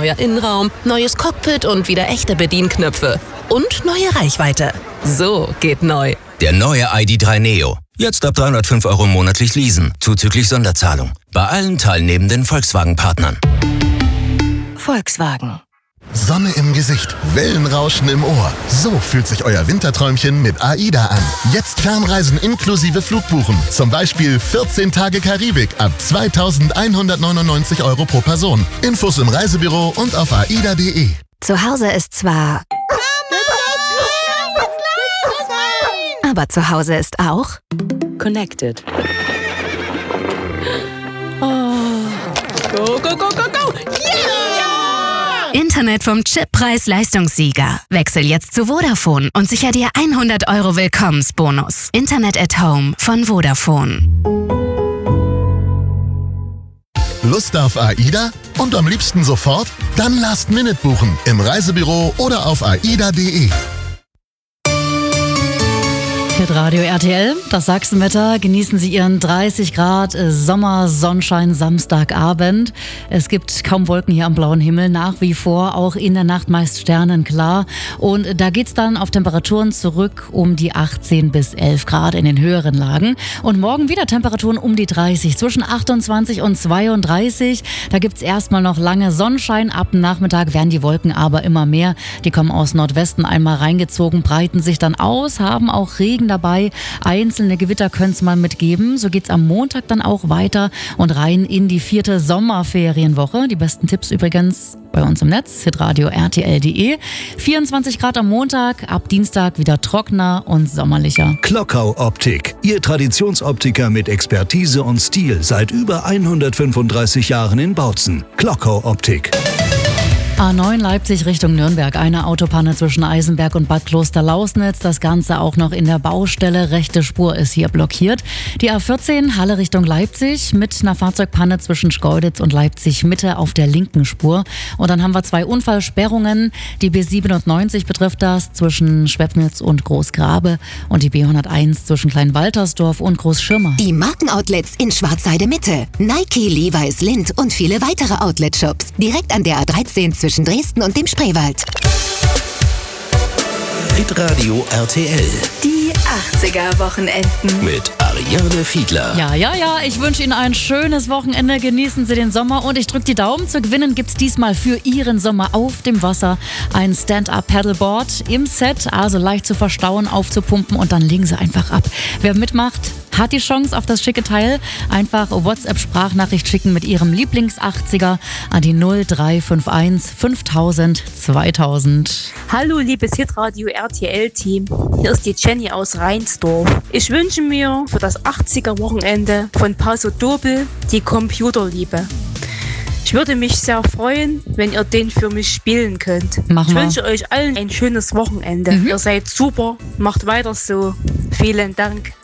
neuer Innenraum, neues Cockpit und wieder echte Bedienknöpfe. Und neue Reichweite. So geht neu. Der neue ID.3 Neo. Jetzt ab 305 € monatlich leasen, zuzüglich Sonderzahlung. Bei allen teilnehmenden Volkswagen-Partnern. Volkswagen. Sonne im Gesicht, Wellenrauschen im Ohr. So fühlt sich euer Winterträumchen mit AIDA an. Jetzt Fernreisen inklusive Flugbuchen. Zum Beispiel 14 Tage Karibik ab 2.199 € pro Person. Infos im Reisebüro und auf aida.de. Zu Hause ist zwar... Aber zu Hause ist auch... Connected. Oh. Go, go, go, go, go! Yeah! Internet vom Chip Preis-Leistungssieger. Wechsel jetzt zu Vodafone und sicher dir 100 € Willkommensbonus. Internet at Home von Vodafone. Lust auf AIDA? Und am liebsten sofort? Dann Last-Minute buchen im Reisebüro oder auf aida.de. Radio RTL, das Sachsenwetter. Genießen Sie Ihren 30 Grad Sommersonnenschein Samstagabend. Es gibt kaum Wolken hier am blauen Himmel, nach wie vor, auch in der Nacht meist sternenklar. Und da geht's dann auf Temperaturen zurück um die 18 bis 11 Grad in den höheren Lagen. Und morgen wieder Temperaturen um die 30, zwischen 28 und 32. Da gibt's erstmal noch lange Sonnenschein. Ab Nachmittag werden die Wolken aber immer mehr. Die kommen aus Nordwesten einmal reingezogen, breiten sich dann aus, haben auch Regen dabei. Einzelne Gewitter können es mal mitgeben. So geht's am Montag dann auch weiter und rein in die 4. Sommerferienwoche. Die besten Tipps übrigens bei uns im Netz, hitradio rtl.de. 24 Grad am Montag, ab Dienstag wieder trockener und sommerlicher. Klockau Optik, Ihr Traditionsoptiker mit Expertise und Stil seit über 135 Jahren in Bautzen. Klockau Optik. A9 Leipzig Richtung Nürnberg. Eine Autopanne zwischen Eisenberg und Bad Klosterlausnitz. Das Ganze auch noch in der Baustelle. Rechte Spur ist hier blockiert. Die A14 Halle Richtung Leipzig mit einer Fahrzeugpanne zwischen Schkeuditz und Leipzig Mitte auf der linken Spur. Und dann haben wir 2 Unfallsperrungen. Die B97 betrifft das zwischen Schwepnitz und Großgrabe und die B101 zwischen Kleinwaltersdorf und Großschirmer. Die Markenoutlets in Schwarzheide Mitte. Nike, Levi's, Lindt und viele weitere Outlet-Shops. Direkt an der A13 zwischen Dresden und dem Spreewald. Hitradio RTL. Die 80er-Wochenenden. Mit Ariane Fiedler. Ja, ich wünsche Ihnen ein schönes Wochenende. Genießen Sie den Sommer und ich drücke die Daumen. Zu gewinnen gibt's diesmal für Ihren Sommer auf dem Wasser ein Stand-Up-Paddleboard im Set. Also leicht zu verstauen, aufzupumpen und dann legen Sie einfach ab. Wer mitmacht, hat die Chance auf das schicke Teil. Einfach WhatsApp-Sprachnachricht schicken mit Ihrem Lieblings-80er an die 0351 5000 2000. Hallo liebes Hitradio RTL-Team, hier ist die Jenny aus Reinsdorf. Ich wünsche mir für das 80er-Wochenende von Paso Doble die Computerliebe. Ich würde mich sehr freuen, wenn ihr den für mich spielen könnt. Ich wünsche euch allen ein schönes Wochenende. Ihr seid super, macht weiter so. Vielen Dank.